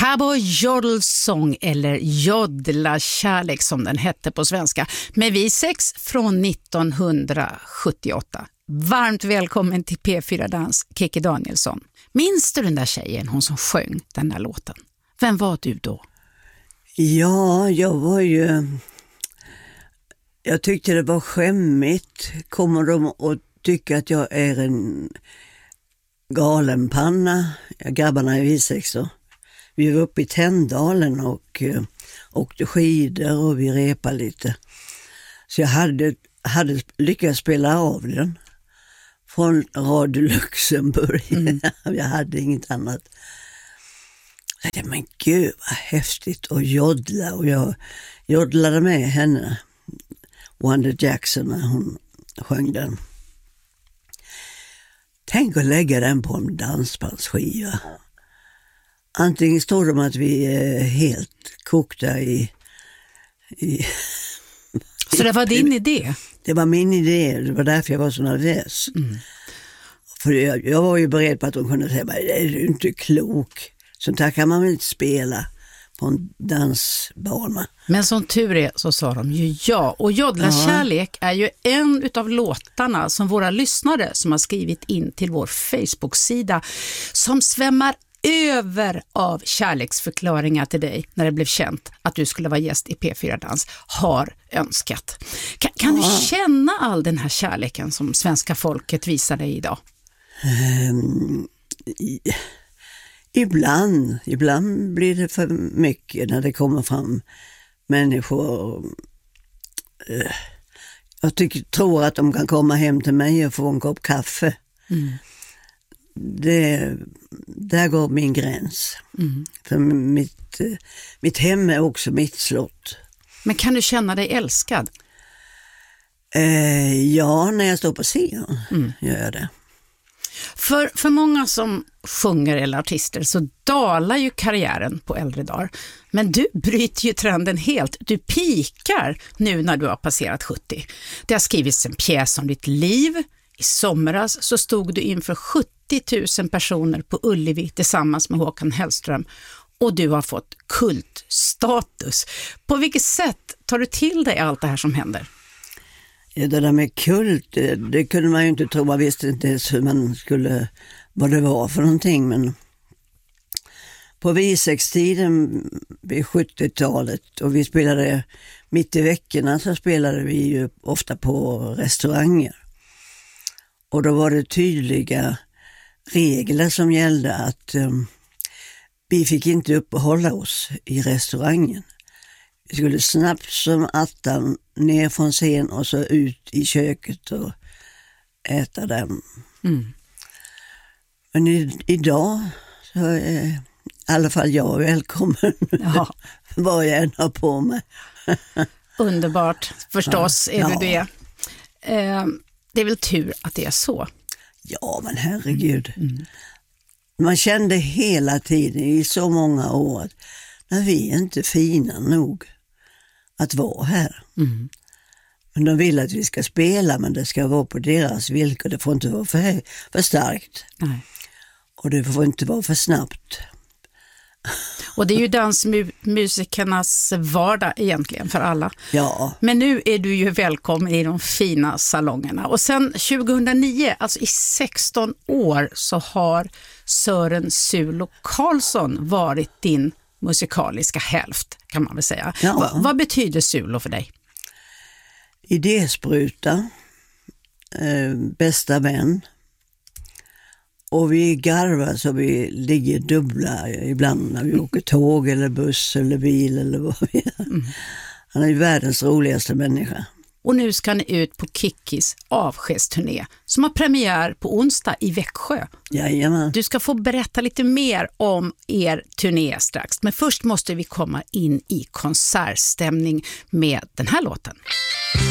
Cowboy Jodelsång eller Jodla kärlek som den hette på svenska med V6 från 1978. Varmt välkommen till P4 Dans, Kikki Danielsson. Minns du den där tjejen, hon som sjöng den där låten? Vem var du då? Ja, jag tyckte det var skämmigt. Kommer de att tycka att jag är en galenpanna? Grabbarna i V6 då. Vi var uppe i Tändalen och åkte skidor och vi repade lite. Så jag hade lyckats spela av den från Radio Luxemburg. Jag hade inget annat. Jag tänkte, men gud vad häftigt och jodla. Och jag jodlade med henne, Wanda Jackson, när hon sjöng den. Tänk att lägga den på en dansbandsskiva. Antingen står det om att vi är helt kokta i Så det var din idé? Det var min idé, det var därför jag var så nervös. För jag var ju beredd på att de kunde säga, det är ju inte klok. Sånt här kan man väl inte spela på en dansbana. Men som tur är så sa de ju ja. Och Jodla kärlek är ju en utav låtarna som våra lyssnare som har skrivit in till vår Facebook-sida som svämmar över av kärleksförklaringar till dig när det blev känt att du skulle vara gäst i P4 Dans har önskat. Kan du känna all den här kärleken som svenska folket visar dig idag? Ibland blir det för mycket när det kommer fram människor. Jag tror att de kan komma hem till mig och få en kopp kaffe. Där går min gräns. För mitt hem är också mitt slott. Men kan du känna dig älskad? Ja, när jag står på scen gör jag det. För många som sjunger eller artister så dalar ju karriären på äldre dagar. Men du bryter ju trenden helt. Du pikar nu när du har passerat 70. Det har skrivits en pjäs om ditt liv. I somras så stod du inför 70 000 personer på Ullevi tillsammans med Håkan Hellström. Och du har fått kultstatus. På vilket sätt tar du till dig allt det här som händer? Ja, det där med kult, det kunde man ju inte tro. Man visste inte ens vad det var för någonting. Men på V6-tiden vid 70-talet och vi spelade mitt i veckorna så spelade vi ju ofta på restauranger. Och då var det tydliga regler som gällde att vi fick inte uppehålla oss i restaurangen. Vi skulle snabbt som attan ner från scen och så ut i köket och äta den. Men idag så är i alla fall jag välkommen. Ja. Vad jag än har på mig. Underbart, förstås är du det. Det är väl tur att det är så. Ja, men herregud. Man kände hela tiden i så många år att när vi är inte fina nog att vara här. Men de vill att vi ska spela, men det ska vara på deras villkor. Det får inte vara för starkt. Nej. Och det får inte vara för snabbt. Och det är ju dansmusikernas vardag egentligen för alla. Ja. Men nu är du ju välkommen i de fina salongerna. Och sen 2009, alltså i 16 år, så har Sören Sulo Karlsson varit din musikaliska hälft, kan man väl säga. Ja. Vad betyder Sulo för dig? Idéspruta, bästa vän. Och vi garvar så vi ligger dubbla ibland när vi åker tåg eller buss eller bil eller vad vi är. Han är ju världens roligaste människa. Och nu ska ni ut på Kikkis avskedsturné som har premiär på onsdag i Växjö. Jajamän. Du ska få berätta lite mer om er turné strax. Men först måste vi komma in i konsertstämning med den här låten.